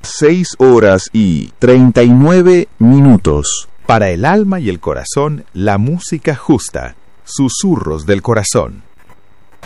6:39. Para el alma y el corazón, la música justa. Susurros del corazón.